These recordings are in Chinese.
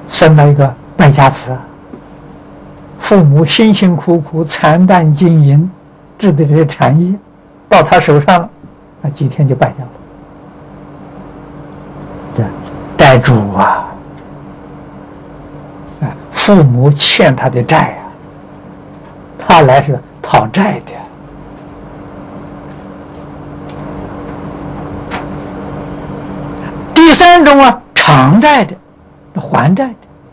生了一个败家子，父母辛辛苦苦惨淡经营制的这些产业，到他手上了，那几天就败掉了。这债主啊，父母欠他的债啊，他来是讨债的。第三种啊，偿债的，还债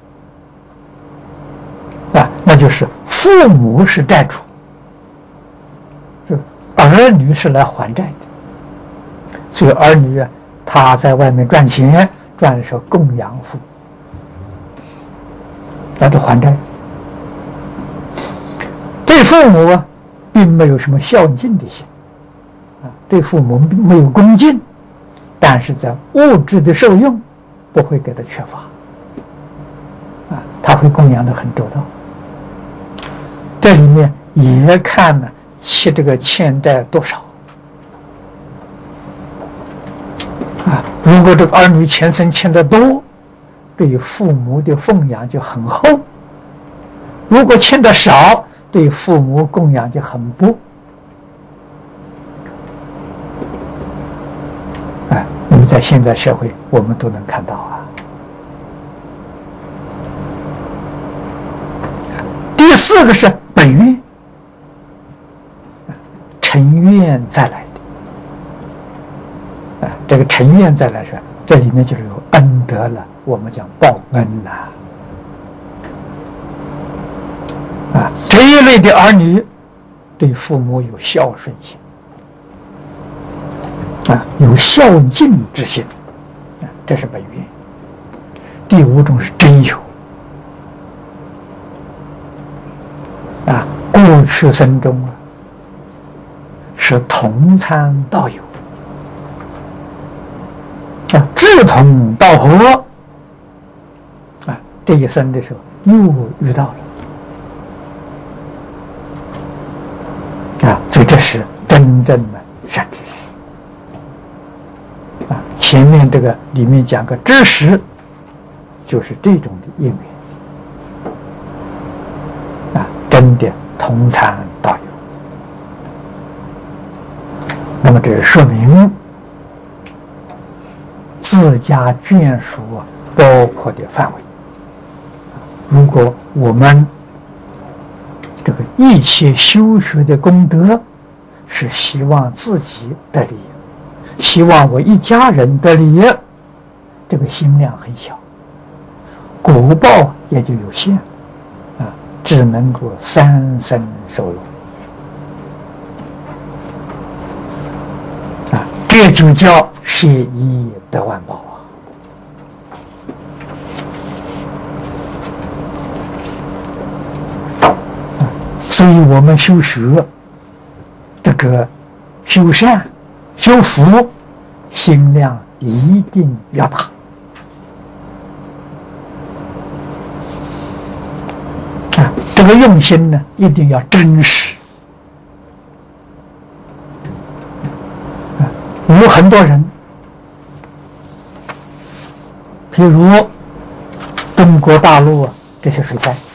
的，那就是父母是债主，这儿女是来还债的。所以儿女啊，他在外面赚钱，赚的是供养父母，那就还债。对父母啊，并没有什么孝敬的心，对父母没有恭敬，但是在物质的受用不会给他缺乏，他会供养的很周到。这里面也看呢，这个欠债多少如果这个儿女前生欠的多，对于父母的奉养就很厚；如果欠的少，对父母供养就很薄。那么在现在社会，我们都能看到第四个是本愿，成愿再来的。这个成愿再来说，这里面就是有恩德了，我们讲报恩这一类的儿女对父母有孝顺心，有孝敬之心，这是本愿。第五种是真有，过去生中是同参道友，志同道合，这一生的时候又遇到了，所以这是真正的善知识。前面这个里面讲个知识，就是这种的因缘，真的同参道友。那么这是说明自家眷属包括的范围。如果我们这个一切修学的功德是希望自己得利益，希望我一家人得利益，这个心量很小，果报也就有限，只能够三生受用，这就叫舍一得万报所以我们修学这个修善修福，心量一定要大，这个用心呢一定要真实。有很多人，譬如中国大陆这些水灾，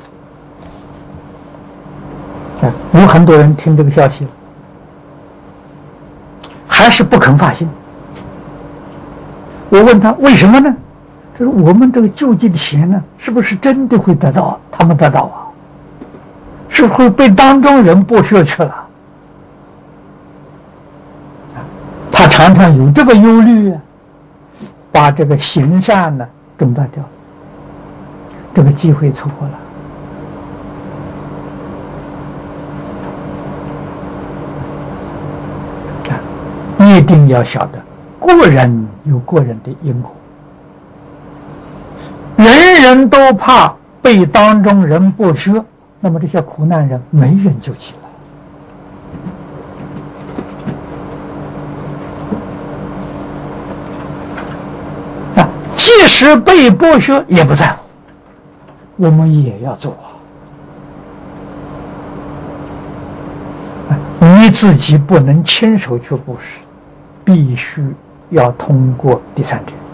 有很多人听这个消息了，还是不肯发心。我问他为什么呢？他说我们这个救济的钱呢，是不是真的会得到？他们得到是不是会被当中人剥削去了？他常常有这个忧虑把这个行善呢中断掉，这个机会错过了。一定要晓得，过人有过人的因果，人人都怕被当中人剥削，那么这些苦难人没人救起来。即使被剥削也不在乎，我们也要做你自己不能亲手去布施，必须要通过第三者。